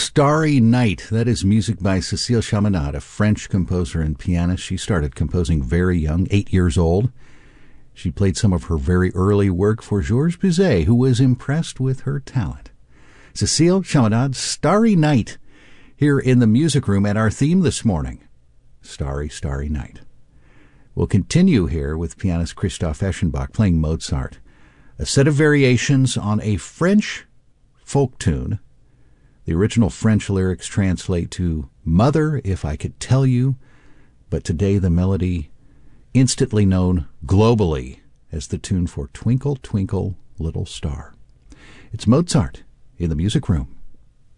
Starry Night. That is music by Cécile Chaminade, a French composer and pianist. She started composing very young, 8 years old. She played some of her very early work for Georges Bizet, who was impressed with her talent. Cécile Chaminade, Starry Night, here in the music room, and our theme this morning, Starry, Starry Night. We'll continue here with pianist Christoph Eschenbach playing Mozart, a set of variations on a French folk tune. The original French lyrics translate to "Mother, if I could tell you," but today the melody instantly known globally as the tune for Twinkle, Twinkle, Little Star. It's Mozart in the music room.